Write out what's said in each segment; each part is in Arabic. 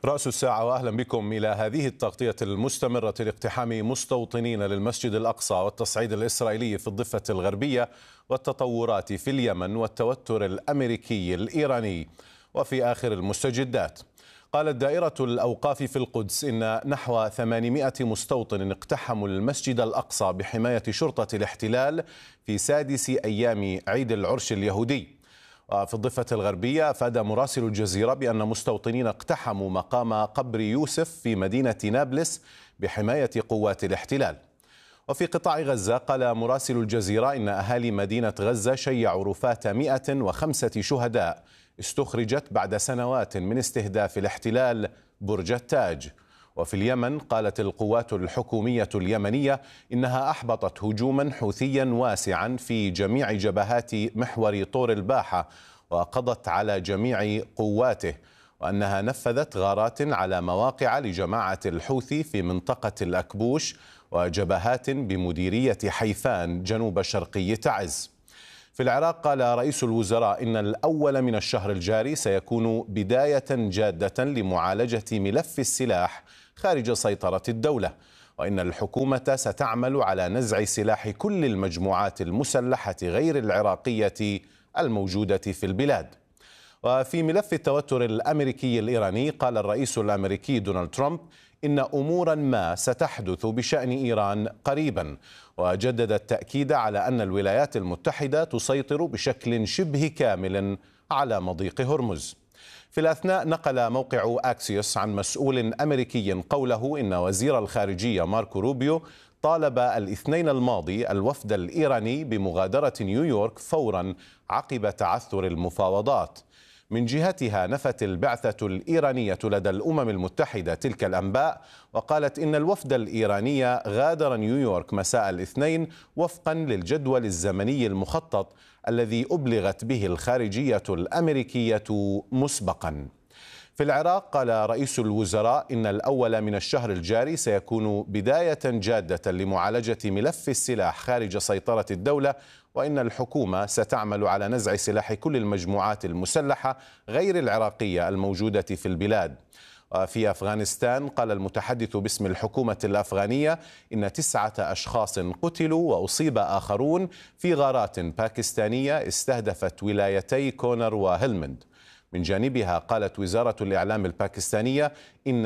رأس الساعة وأهلا بكم إلى هذه التغطية المستمرة لاقتحام مستوطنين للمسجد الأقصى والتصعيد الإسرائيلي في الضفة الغربية والتطورات في اليمن والتوتر الأمريكي الإيراني. وفي آخر المستجدات، قالت دائرة الأوقاف في القدس إن نحو 800 مستوطن اقتحموا المسجد الأقصى بحماية شرطة الاحتلال في سادس أيام عيد العرش اليهودي. وفي الضفة الغربية أفاد مراسل الجزيرة بأن مستوطنين اقتحموا مقام قبر يوسف في مدينة نابلس بحماية قوات الاحتلال. وفي قطاع غزة قال مراسل الجزيرة إن أهالي مدينة غزة شيعوا رفات 105 شهداء استخرجت بعد سنوات من استهداف الاحتلال برج التاج. وفي اليمن قالت القوات الحكومية اليمنية إنها أحبطت هجوما حوثيا واسعا في جميع جبهات محور طور الباحة وقضت على جميع قواته، وأنها نفذت غارات على مواقع لجماعة الحوثي في منطقة الأكبوش وجبهات بمديرية حيفان جنوب شرقي تعز. في العراق قال رئيس الوزراء إن الأول من الشهر الجاري سيكون بداية جادة لمعالجة ملف السلاح خارج سيطرة الدولة، وإن الحكومة ستعمل على نزع سلاح كل المجموعات المسلحة غير العراقية الموجودة في البلاد. وفي ملف التوتر الأمريكي الإيراني قال الرئيس الأمريكي دونالد ترامب إن أمورا ما ستحدث بشأن إيران قريبا، وجدد التأكيد على أن الولايات المتحدة تسيطر بشكل شبه كامل على مضيق هرمز. في الأثناء نقل موقع أكسيوس عن مسؤول أمريكي قوله إن وزير الخارجية ماركو روبيو طالب الاثنين الماضي الوفد الإيراني بمغادرة نيويورك فورا عقب تعثر المفاوضات. من جهتها نفت البعثة الإيرانية لدى الأمم المتحدة تلك الأنباء، وقالت إن الوفد الإيراني غادر نيويورك مساء الاثنين وفقا للجدول الزمني المخطط الذي أبلغت به الخارجية الأمريكية مسبقا. في العراق قال رئيس الوزراء إن الأول من الشهر الجاري سيكون بداية جادة لمعالجة ملف السلاح خارج سيطرة الدولة، وإن الحكومة ستعمل على نزع سلاح كل المجموعات المسلحة غير العراقية الموجودة في البلاد. وفي أفغانستان قال المتحدث باسم الحكومة الأفغانية إن 9 أشخاص قتلوا وأصيب آخرون في غارات باكستانية استهدفت ولايتي كونر وهلمند. من جانبها قالت وزارة الإعلام الباكستانية إن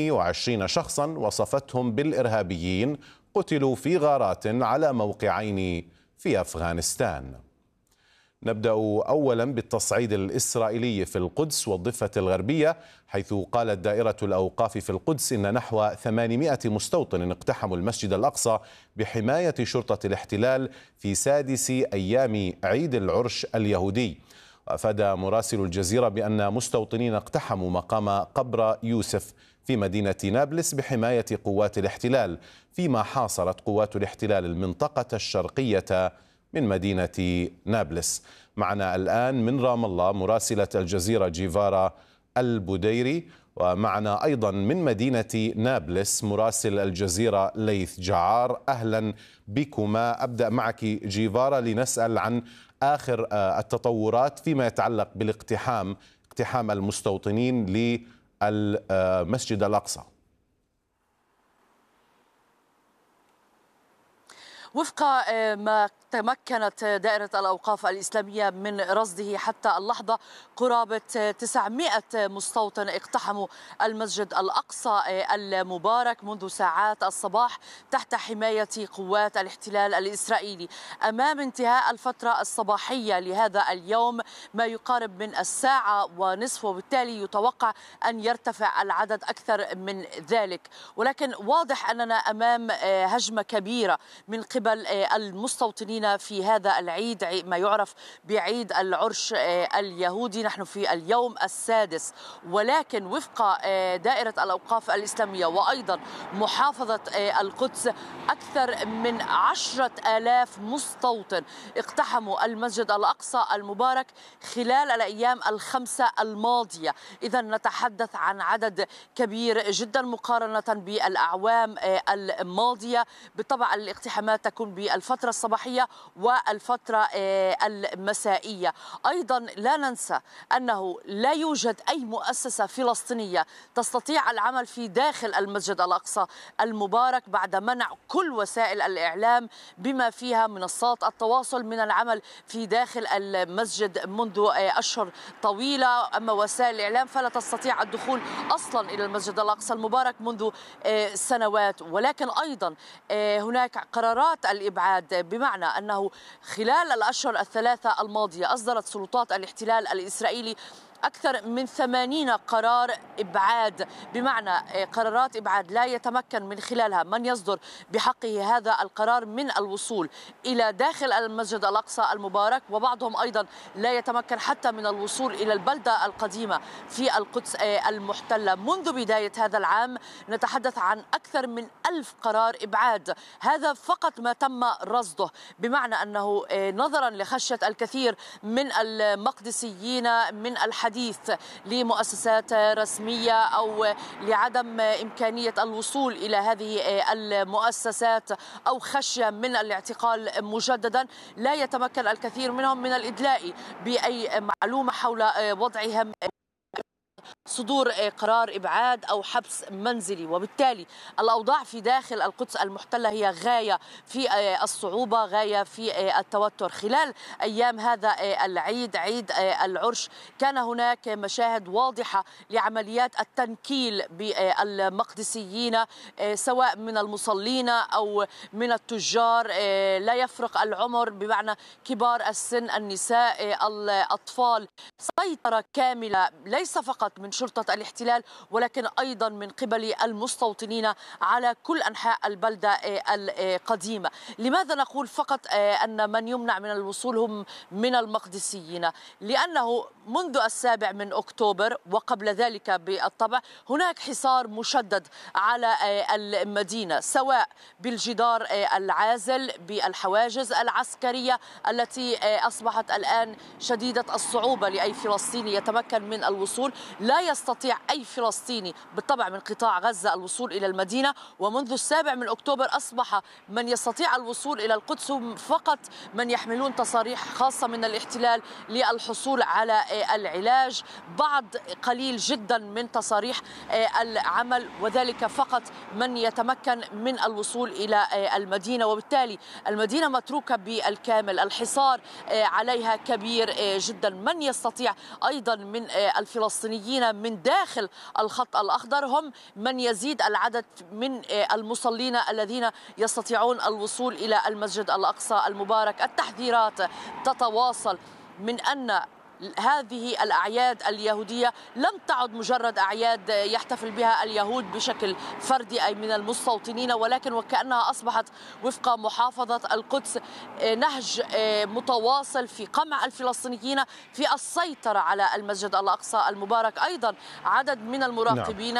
22 شخصا وصفتهم بالإرهابيين قتلوا في غارات على موقعين في أفغانستان. نبدأ أولا بالتصعيد الإسرائيلي في القدس والضفة الغربية، حيث قالت دائرة الأوقاف في القدس إن نحو 800 مستوطن اقتحموا المسجد الأقصى بحماية شرطة الاحتلال في سادس أيام عيد العرش اليهودي. وأفاد مراسل الجزيرة بأن مستوطنين اقتحموا مقام قبر يوسف في مدينة نابلس بحماية قوات الاحتلال، فيما حاصرت قوات الاحتلال المنطقة الشرقية من مدينة نابلس. معنا الآن من رام الله مراسلة الجزيرة جيفارا البديري، ومعنا أيضا من مدينة نابلس مراسل الجزيرة ليث جعار. أهلا بكما. أبدأ معك جيفارا لنسأل عن آخر التطورات فيما يتعلق باقتحام المستوطنين للمسجد الأقصى. وفق ما تمكنت دائرة الأوقاف الإسلامية من رصده حتى اللحظة، قرابة 900 مستوطن اقتحموا المسجد الأقصى المبارك منذ ساعات الصباح تحت حماية قوات الاحتلال الإسرائيلي. أمام انتهاء الفترة الصباحية لهذا اليوم ما يقارب من 1:30، وبالتالي يتوقع أن يرتفع العدد أكثر من ذلك، ولكن واضح أننا أمام هجمة كبيرة من قبل المستوطنين في هذا العيد، ما يعرف بعيد العرش اليهودي. نحن في اليوم السادس، ولكن وفق دائرة الأوقاف الإسلامية وأيضا محافظة القدس أكثر من 10,000 مستوطن اقتحموا المسجد الأقصى المبارك خلال الأيام الخمسة الماضية. إذا نتحدث عن عدد كبير جدا مقارنة بالأعوام الماضية. بالطبع الاقتحامات تكون بالفترة الصباحية والفترة المسائية. أيضا لا ننسى أنه لا يوجد أي مؤسسة فلسطينية تستطيع العمل في داخل المسجد الأقصى المبارك بعد منع كل وسائل الإعلام بما فيها منصات التواصل من العمل في داخل المسجد منذ أشهر طويلة. أما وسائل الإعلام فلا تستطيع الدخول أصلا إلى المسجد الأقصى المبارك منذ سنوات. ولكن أيضا هناك قرارات الإبعاد، بمعنى أنه خلال الأشهر الثلاثة الماضية أصدرت سلطات الاحتلال الإسرائيلي أكثر من 80 قرار إبعاد، بمعنى قرارات إبعاد لا يتمكن من خلالها من يصدر بحقه هذا القرار من الوصول إلى داخل المسجد الأقصى المبارك، وبعضهم أيضا لا يتمكن حتى من الوصول إلى البلدة القديمة في القدس المحتلة. منذ بداية هذا العام نتحدث عن أكثر من 1000 قرار إبعاد، هذا فقط ما تم رصده، بمعنى أنه نظرا لخشية الكثير من المقدسيين من الحديث لمؤسسات رسمية أو لعدم إمكانية الوصول إلى هذه المؤسسات أو خشية من الاعتقال مجددا، لا يتمكن الكثير منهم من الإدلاء بأي معلومة حول وضعهم صدور قرار إبعاد أو حبس منزلي. وبالتالي الأوضاع في داخل القدس المحتلة هي غاية في الصعوبة، غاية في التوتر. خلال أيام هذا العيد، عيد العرش، كان هناك مشاهد واضحة لعمليات التنكيل بالمقدسيين سواء من المصلين أو من التجار، لا يفرق العمر، بمعنى كبار السن، النساء، الأطفال. سيطرة كاملة ليس فقط من شرطة الاحتلال ولكن أيضا من قبل المستوطنين على كل أنحاء البلدة القديمة. لماذا نقول فقط أن من يمنع من الوصول هم من المقدسيين؟ لأنه منذ 7 أكتوبر وقبل ذلك بالطبع هناك حصار مشدد على المدينة، سواء بالجدار العازل، بالحواجز العسكرية التي أصبحت الآن شديدة الصعوبة لأي فلسطيني يتمكن من الوصول. لا يستطيع أي فلسطيني بالطبع من قطاع غزة الوصول إلى المدينة، ومنذ 7 أكتوبر أصبح من يستطيع الوصول إلى القدس هم فقط من يحملون تصاريح خاصة من الاحتلال للحصول على العلاج، بعض قليل جدا من تصاريح العمل، وذلك فقط من يتمكن من الوصول إلى المدينة. وبالتالي المدينة متروكة بالكامل، الحصار عليها كبير جدا. من يستطيع أيضا من الفلسطينيين من داخل الخط الأخضر هم من يزيد العدد من المصلين الذين يستطيعون الوصول إلى المسجد الأقصى المبارك. التحذيرات تتواصل من أن هذه الأعياد اليهودية لم تعد مجرد أعياد يحتفل بها اليهود بشكل فردي أي من المستوطنين، ولكن وكأنها أصبحت وفق محافظة القدس نهج متواصل في قمع الفلسطينيين في السيطرة على المسجد الأقصى المبارك. أيضا عدد من المراقبين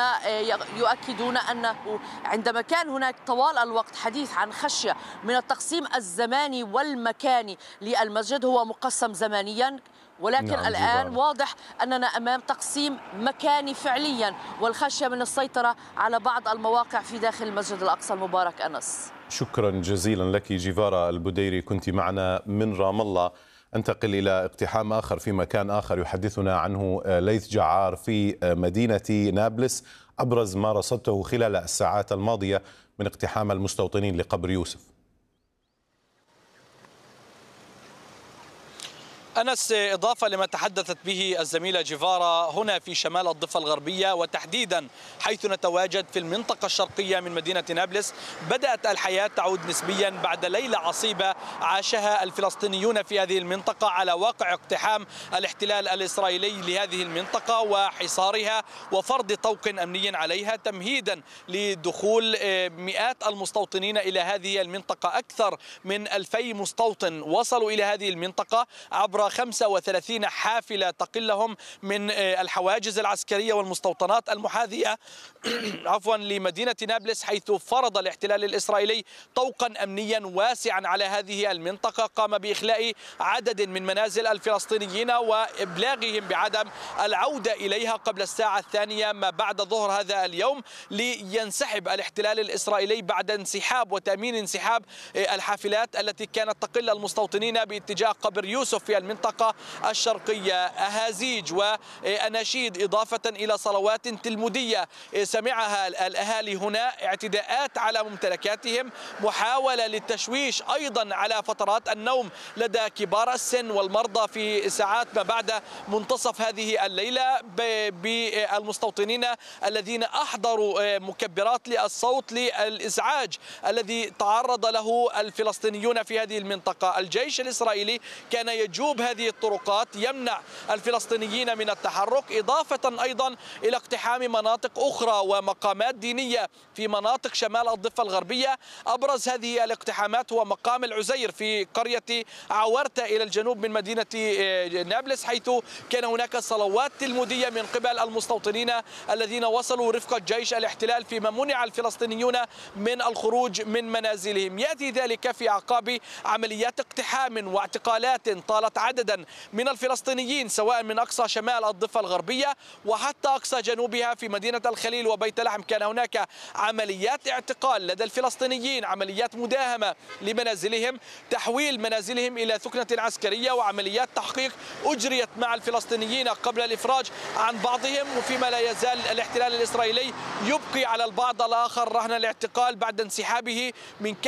يؤكدون أنه عندما كان هناك طوال الوقت حديث عن خشية من التقسيم الزماني والمكاني للمسجد، هو مقسم زمانيا، ولكن الآن واضح أننا أمام تقسيم مكاني فعليا، والخشية من السيطرة على بعض المواقع في داخل المسجد الأقصى المبارك. أنس، شكرا جزيلا لك جيفارا البديري، كنت معنا من رام الله. انتقل إلى اقتحام آخر في مكان آخر يحدثنا عنه ليث جعار في مدينة نابلس، أبرز ما رصدته خلال الساعات الماضية من اقتحام المستوطنين لقبر يوسف. أنس، إضافة لما تحدثت به الزميلة جيفارا، هنا في شمال الضفة الغربية وتحديدا حيث نتواجد في المنطقة الشرقية من مدينة نابلس، بدأت الحياة تعود نسبيا بعد ليلة عصيبة عاشها الفلسطينيون في هذه المنطقة على واقع اقتحام الاحتلال الإسرائيلي لهذه المنطقة وحصارها وفرض طوق أمني عليها تمهيدا لدخول مئات المستوطنين إلى هذه المنطقة. أكثر من 2000 مستوطن وصلوا إلى هذه المنطقة عبر أخرى 35 حافلة تقلهم من الحواجز العسكرية والمستوطنات المحاذية عفوا لمدينة نابلس، حيث فرض الاحتلال الإسرائيلي طوقا أمنيا واسعا على هذه المنطقة. قام بإخلاء عدد من منازل الفلسطينيين وإبلاغهم بعدم العودة إليها قبل الساعة 2 ما بعد ظهر هذا اليوم، لينسحب الاحتلال الإسرائيلي بعد انسحاب وتأمين انسحاب الحافلات التي كانت تقل المستوطنين باتجاه قبر يوسف في المنطقة الشرقية. أهازيج وأناشيد إضافة إلى صلوات تلمودية سمعها الأهالي هنا، اعتداءات على ممتلكاتهم، محاولة للتشويش أيضا على فترات النوم لدى كبار السن والمرضى في ساعات ما بعد منتصف هذه الليلة، بالمستوطنين الذين أحضروا مكبرات للصوت للإزعاج الذي تعرض له الفلسطينيون في هذه المنطقة. الجيش الإسرائيلي كان يجوب هذه الطرقات، يمنع الفلسطينيين من التحرك، إضافة أيضا إلى اقتحام مناطق أخرى ومقامات دينية في مناطق شمال الضفة الغربية. أبرز هذه الاقتحامات هو مقام العزير في قرية عورتا إلى الجنوب من مدينة نابلس، حيث كان هناك صلوات تلمودية من قبل المستوطنين الذين وصلوا رفقة جيش الاحتلال، فيما منع الفلسطينيون من الخروج من منازلهم. يأتي ذلك في أعقاب عمليات اقتحام واعتقالات طالت عددا من الفلسطينيين، سواء من أقصى شمال الضفة الغربية وحتى أقصى جنوبها في مدينة الخليل وبيت لحم. كان هناك عمليات اعتقال لدى الفلسطينيين، عمليات مداهمة لمنازلهم، تحويل منازلهم إلى ثكنة عسكرية، وعمليات تحقيق أجريت مع الفلسطينيين قبل الإفراج عن بعضهم، وفيما لا يزال الاحتلال الإسرائيلي يبقي على البعض الآخر رهن الاعتقال بعد انسحابه من